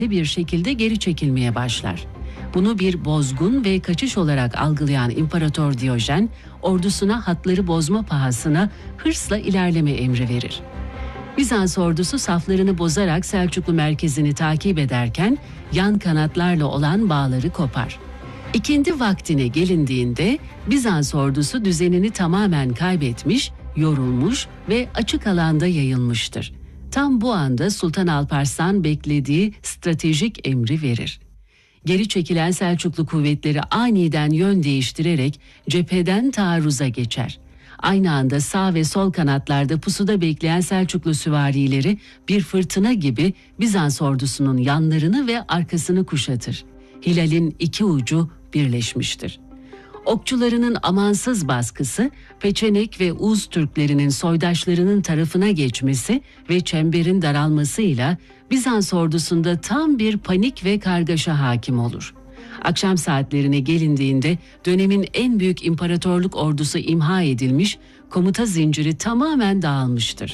bir şekilde geri çekilmeye başlar. Bunu bir bozgun ve kaçış olarak algılayan İmparator Diyojen, ordusuna hatları bozma pahasına hırsla ilerleme emri verir. Bizans ordusu saflarını bozarak Selçuklu merkezini takip ederken yan kanatlarla olan bağları kopar. İkindi vaktine gelindiğinde Bizans ordusu düzenini tamamen kaybetmiş, yorulmuş ve açık alanda yayılmıştır. Tam bu anda Sultan Alparslan beklediği stratejik emri verir. Geri çekilen Selçuklu kuvvetleri aniden yön değiştirerek cepheden taarruza geçer. Aynı anda sağ ve sol kanatlarda pusuda bekleyen Selçuklu süvarileri bir fırtına gibi Bizans ordusunun yanlarını ve arkasını kuşatır. Hilal'in iki ucu birleşmiştir. Okçularının amansız baskısı, Peçenek ve Uz Türklerinin soydaşlarının tarafına geçmesi ve çemberin daralmasıyla Bizans ordusunda tam bir panik ve kargaşa hakim olur. Akşam saatlerine gelindiğinde dönemin en büyük imparatorluk ordusu imha edilmiş, komuta zinciri tamamen dağılmıştır.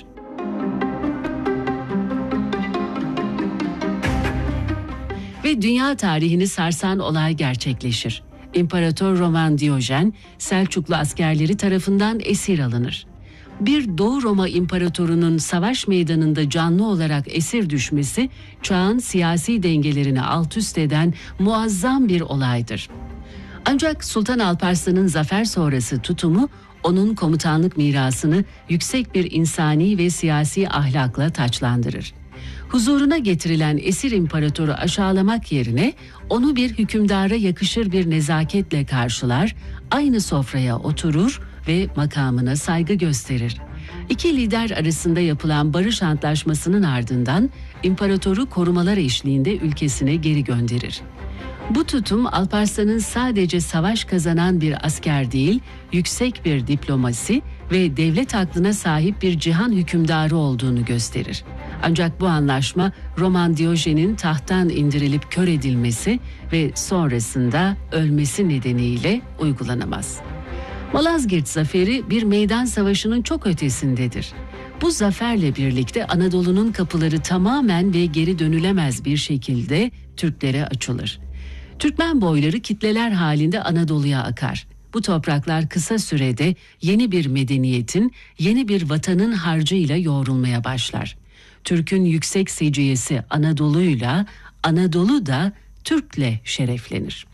Ve dünya tarihini sarsan olay gerçekleşir. İmparator Roman Diyojen, Selçuklu askerleri tarafından esir alınır. Bir Doğu Roma imparatorunun savaş meydanında canlı olarak esir düşmesi, çağın siyasi dengelerini alt üst eden muazzam bir olaydır. Ancak Sultan Alparslan'ın zafer sonrası tutumu, onun komutanlık mirasını yüksek bir insani ve siyasi ahlakla taçlandırır. Huzuruna getirilen esir imparatoru aşağılamak yerine onu bir hükümdara yakışır bir nezaketle karşılar, aynı sofraya oturur ve makamına saygı gösterir. İki lider arasında yapılan barış antlaşmasının ardından imparatoru korumalar eşliğinde ülkesine geri gönderir. Bu tutum Alparslan'ın sadece savaş kazanan bir asker değil, yüksek bir diplomasi ve devlet aklına sahip bir cihan hükümdarı olduğunu gösterir. Ancak bu anlaşma Roman Diyojen'in tahttan indirilip kör edilmesi ve sonrasında ölmesi nedeniyle uygulanamaz. Malazgirt Zaferi bir meydan savaşının çok ötesindedir. Bu zaferle birlikte Anadolu'nun kapıları tamamen ve geri dönülemez bir şekilde Türklere açılır. Türkmen boyları kitleler halinde Anadolu'ya akar. Bu topraklar kısa sürede yeni bir medeniyetin, yeni bir vatanın harcıyla yoğrulmaya başlar. Türk'ün yüksek seciyesi Anadolu'yla, Anadolu da Türk'le şereflenir.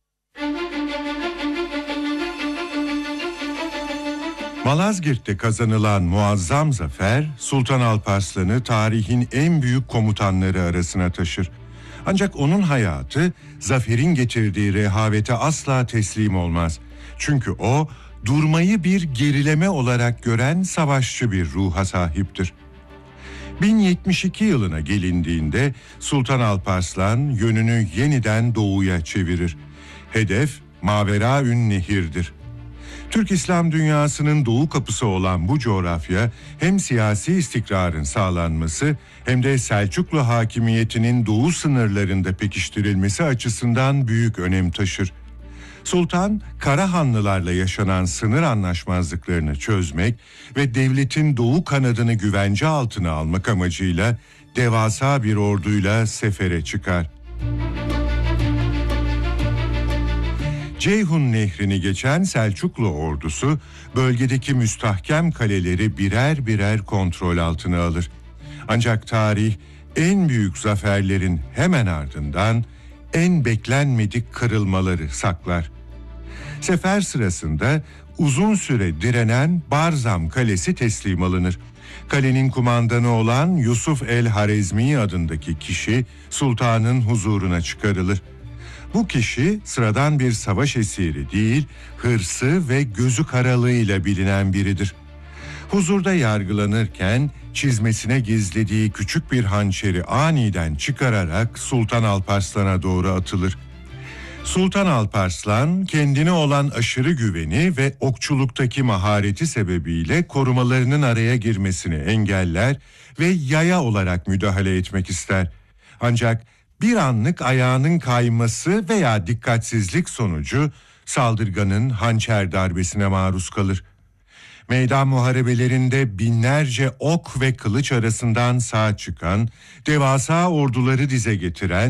Malazgirt'te kazanılan muazzam zafer, Sultan Alparslan'ı tarihin en büyük komutanları arasına taşır. Ancak onun hayatı, zaferin getirdiği rehavete asla teslim olmaz. Çünkü o, durmayı bir gerileme olarak gören savaşçı bir ruha sahiptir. 1072 yılına gelindiğinde Sultan Alparslan yönünü yeniden doğuya çevirir. Hedef Maveraün Nehir'dir. Türk İslam dünyasının doğu kapısı olan bu coğrafya hem siyasi istikrarın sağlanması hem de Selçuklu hakimiyetinin doğu sınırlarında pekiştirilmesi açısından büyük önem taşır. Sultan, Karahanlılarla yaşanan sınır anlaşmazlıklarını çözmek ve devletin doğu kanadını güvence altına almak amacıyla devasa bir orduyla sefere çıkar. Ceyhun Nehri'ni geçen Selçuklu ordusu bölgedeki müstahkem kaleleri birer birer kontrol altına alır. Ancak tarih en büyük zaferlerin hemen ardından en beklenmedik kırılmaları saklar. Sefer sırasında uzun süre direnen Barzam Kalesi teslim alınır. Kalenin kumandanı olan Yusuf el-Harezmi adındaki kişi sultanın huzuruna çıkarılır. Bu kişi sıradan bir savaş esiri değil, hırsı ve gözü karalığıyla bilinen biridir. Huzurda yargılanırken çizmesine gizlediği küçük bir hançeri aniden çıkararak Sultan Alparslan'a doğru atılır. Sultan Alparslan kendine olan aşırı güveni ve okçuluktaki mahareti sebebiyle korumalarının araya girmesini engeller ve yaya olarak müdahale etmek ister. Ancak bir anlık ayağının kayması veya dikkatsizlik sonucu saldırganın hançer darbesine maruz kalır. Meydan muharebelerinde binlerce ok ve kılıç arasından sağ çıkan, devasa orduları dize getiren